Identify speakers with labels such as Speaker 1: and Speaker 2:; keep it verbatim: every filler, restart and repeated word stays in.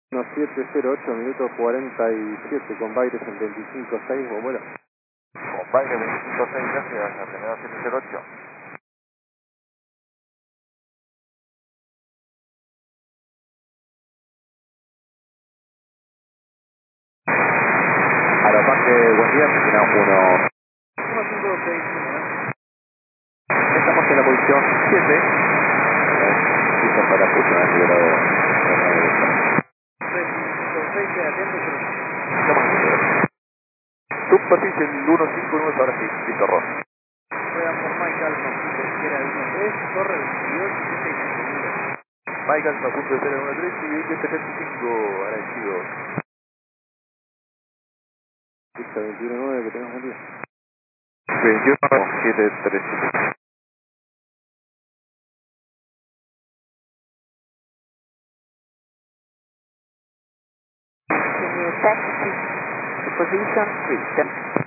Speaker 1: siete cero ocho, minuto cuarenta y siete, con Baires en veinticinco seis, Bomuela.
Speaker 2: Con Baires veinticinco seis, gracias, Ateneo siete cero ocho. Aeroparque, buen día, Argentina uno.
Speaker 1: uno cinco seis uno,
Speaker 2: Estamos en la posición siete. Listo para la próxima, liberado.
Speaker 1: tres cinco seis, queda atento, pero
Speaker 2: Estamos listos. Superficie el uno cinco nueve, ahora sí, listo, Ron.
Speaker 1: ruedan por Mike Alfa, punto de espera uno tres, torre veintidós, setenta y cinco.
Speaker 2: Michael, a punto de ser el uno tres y veinte setenta y cinco, agradecido.
Speaker 1: Pista veintiuno nueve, que tenemos un día.
Speaker 2: veintiuno siete tres.
Speaker 3: Can you taxi to position three?